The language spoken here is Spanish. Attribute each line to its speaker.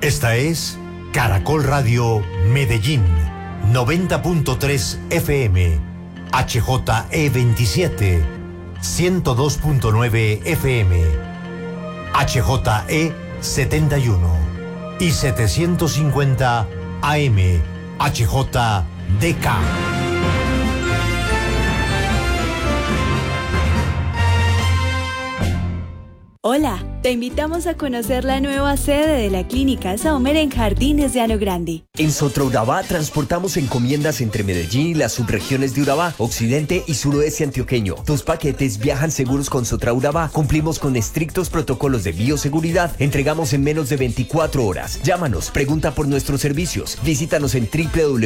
Speaker 1: Esta es Caracol Radio Medellín, 90.3 FM, HJE27, 102.9 FM, HJE71 y 750 AM, HJDK.
Speaker 2: Hola, te invitamos a conocer la nueva sede de la Clínica Saumer en Jardines de Ano Grande.
Speaker 3: En Sotraurabá transportamos encomiendas entre Medellín y las subregiones de Urabá, occidente y suroeste antioqueño. Tus paquetes viajan seguros con Sotraurabá. Cumplimos con estrictos protocolos de bioseguridad. Entregamos en menos de 24 horas. Llámanos, pregunta por nuestros servicios. Visítanos en www